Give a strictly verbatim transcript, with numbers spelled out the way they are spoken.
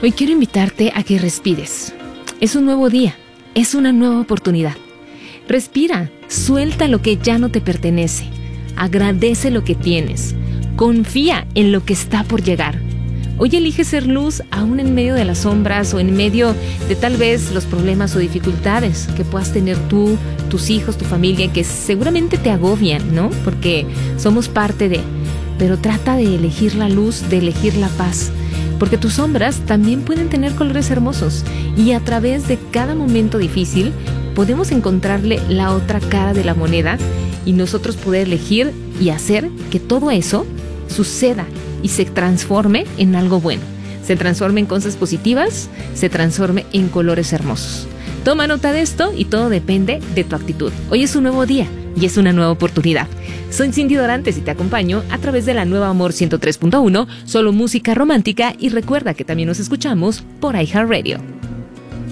Hoy quiero invitarte a que respires. Es un nuevo día, es una nueva oportunidad. Respira, suelta lo que ya no te pertenece. Agradece lo que tienes. Confía en lo que está por llegar. Hoy elige ser luz aún en medio de las sombras o en medio de tal vez los problemas o dificultades que puedas tener tú, tus hijos, tu familia, que seguramente te agobian, ¿no? Porque somos parte de... Pero trata de elegir la luz, de elegir la paz. Porque tus sombras también pueden tener colores hermosos. Y a través de cada momento difícil podemos encontrarle la otra cara de la moneda y nosotros poder elegir y hacer que todo eso suceda y se transforme en algo bueno, se transforme en cosas positivas, se transforme en colores hermosos. Toma nota de esto y todo depende de tu actitud. Hoy es un nuevo día y es una nueva oportunidad. Soy Cindy Dorantes y te acompaño a través de la Nueva Amor ciento tres punto uno, solo música romántica, y recuerda que también nos escuchamos por iHeartRadio.